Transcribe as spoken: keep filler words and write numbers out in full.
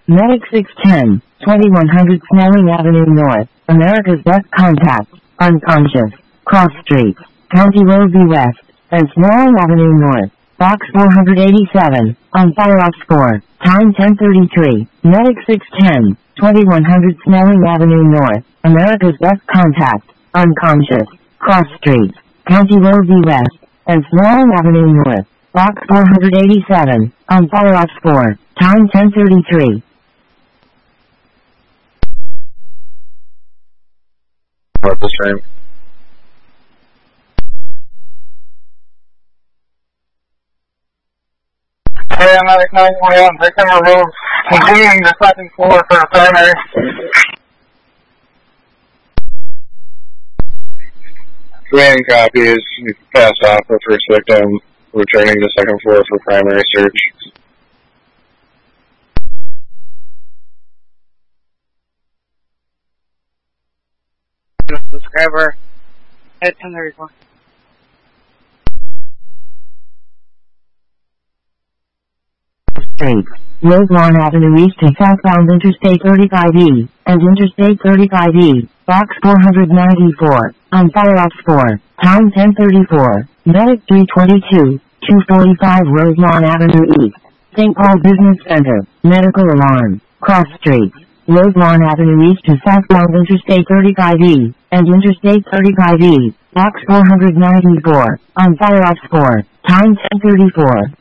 Medic six ten, twenty-one hundred Snelling Avenue North, America's Best Contact, unconscious, cross streets, County Road B West, and Snelling Avenue North, Box four eighty-seven, on fire off score, time ten thirty-three, Medic six ten, twenty-one hundred Snelling Avenue North, America's Best Contact, unconscious, cross streets, County Road B West, and Snelling Avenue North, Box four eighty-seven, on fire off score, time ten thirty-three. What the stream? Hey, I'm at nine twenty-one, victim removed, continuing the second floor for a primary. Command copies, you passed off the first victim, returning to second floor for primary search. Subscriber at ten thirty-four. Street, Rosemont Avenue East to southbound Interstate thirty-five E, and Interstate thirty-five E, Box four ninety-four, on fire off score, time ten thirty-four, Medic three twenty-two, two forty-five Rosemont Avenue East, Saint Paul Business Center, medical alarm, cross streets, Rosemont Avenue East to southbound Interstate thirty-five E, and Interstate thirty-five E, Box four ninety-four, on fire off score, time ten thirty-four.